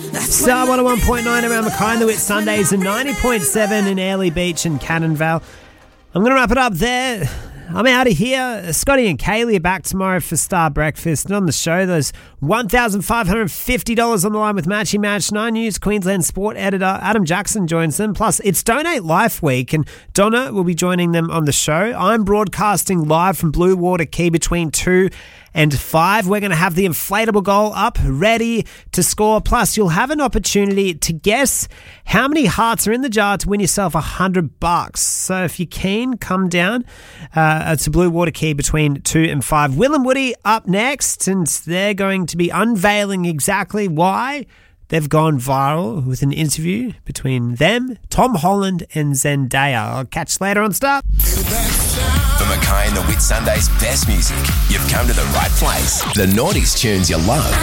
Star 101.9 around Mackay and the Wit Sundays and 90.7 in Airlie Beach and Cannon Vale. I'm going to wrap it up there. I'm out of here. Scotty and Kaylee are back tomorrow for Star Breakfast. And on the show, there's $1,550 on the line with Matchy Match. 9 News Queensland sport editor Adam Jackson joins them. Plus, it's Donate Life Week, and Donna will be joining them on the show. I'm broadcasting live from Blue Water Quay between 2 and 5. We're going to have the inflatable goal up, ready to score. Plus, you'll have an opportunity to guess how many hearts are in the jar to win yourself $100. So if you're keen, come down to Blue Water Quay between 2 and 5. Will and Woody up next, and they're going to be unveiling exactly why they've gone viral with an interview between them, Tom Holland and Zendaya. I'll catch you later on Star. For Mackay and the Wit Sundays' best music, you've come to the right place. The Naughties tunes you love.